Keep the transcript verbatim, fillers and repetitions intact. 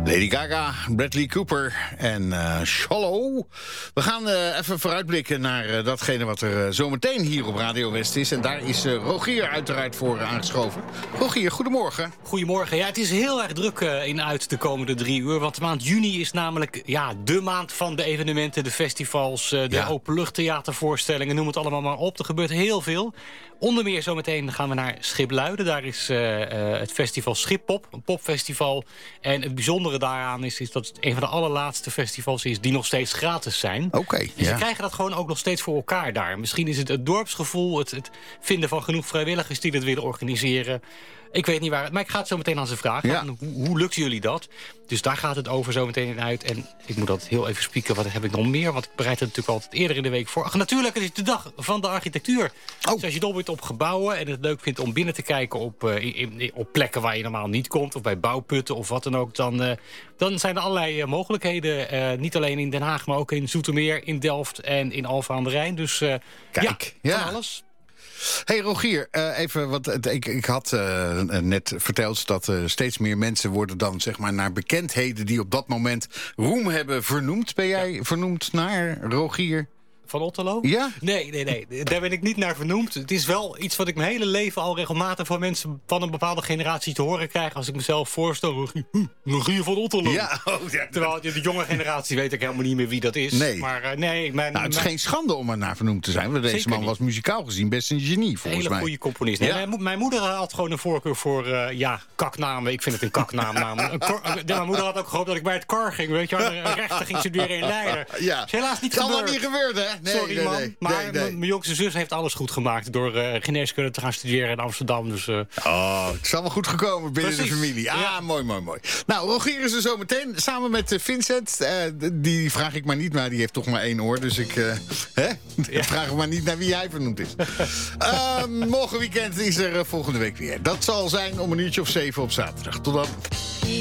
Lady Gaga, Bradley Cooper en uh, Shallow. We gaan uh, even vooruitblikken naar uh, datgene wat er uh, zometeen hier op Radio West is. En daar is uh, Rogier uiteraard voor uh, aangeschoven. Rogier, goedemorgen. Goedemorgen. Ja, het is heel erg druk uh, in uit de komende drie uur. Want de maand juni is namelijk ja, de maand van de evenementen, de festivals, uh, de Ja. openluchttheatervoorstellingen, noem het allemaal maar op. Er gebeurt heel veel. Onder meer zometeen gaan we naar Schipluiden. Daar is uh, uh, het festival Schippop, een popfestival. En het bijzondere daaraan is, is dat het een van de allerlaatste festivals is die nog steeds gratis zijn. Oké. Okay, dus ja. ze krijgen dat gewoon ook nog steeds voor elkaar daar. Misschien is het het dorpsgevoel, het, het vinden van genoeg vrijwilligers die dat willen organiseren. Ik weet niet waar het, maar ik ga het zo meteen aan ze vragen. Ja. Hoe, hoe lukt jullie dat? Dus daar gaat het over zo meteen uit. En ik moet dat heel even spieken, wat heb ik nog meer? Want ik bereid het natuurlijk altijd eerder in de week voor. Ach, natuurlijk, het is de dag van de architectuur. Oh. Dus als je dol bent op gebouwen en het leuk vindt om binnen te kijken op, uh, in, in, op plekken waar je normaal niet komt, of bij bouwputten of wat dan ook, dan, uh, dan zijn er allerlei uh, mogelijkheden. Uh, niet alleen in Den Haag, maar ook in Zoetermeer, in Delft en in Alphen aan de Rijn. Dus uh, Kijk, ja, ja. van alles. Hey Rogier, uh, even wat het- ik, ik had uh, net verteld dat uh, steeds meer mensen worden dan zeg maar naar bekendheden die op dat moment roem hebben vernoemd. Ben jij ja. vernoemd naar Rogier? Van Otterlo? Ja? Nee, nee, nee. Daar ben ik niet naar vernoemd. Het is wel iets wat ik mijn hele leven al regelmatig van mensen van een bepaalde generatie te horen krijg. Als ik mezelf voorstel, Rogier, hm, Rogier van Otterlo. Ja, oh, ja. Terwijl de jonge generatie weet ik helemaal niet meer wie dat is. Nee. Maar uh, nee, mijn, Nou, het is mijn, geen schande om er naar vernoemd te zijn. Want deze Zeker man niet. was muzikaal gezien best een genie, een volgens hele mij. goede componist. Nee, Ja. mijn, mo- mijn moeder had gewoon een voorkeur voor uh, ja, kaknamen. Ik vind het een kaknaam. namelijk. Een kor- ja, mijn moeder had ook gehoopt dat ik bij het K A R ging. Weet je, wel, een rechter ging studeren in Leiden. Ja. Is helaas niet Het is allemaal gebeurd. niet gebeurd, hè? Nee, Sorry, nee, man. nee. Maar Nee, nee. mijn mijn jongste zus heeft alles goed gemaakt door uh, geneeskunde te gaan studeren in Amsterdam. Dus uh, Oh, het is allemaal goed gekomen binnen Precies. de familie. Ah, Ja. mooi, mooi, mooi. Nou, Rogier is er zo meteen samen met uh, Vincent. Uh, d- die vraag ik maar niet, maar die heeft toch maar één oor. Dus ik uh, hè? Ja. vraag hem maar niet naar wie hij vernoemd is. uh, morgen weekend is er uh, volgende week weer. Dat zal zijn om een uurtje of zeven op zaterdag. Tot dan.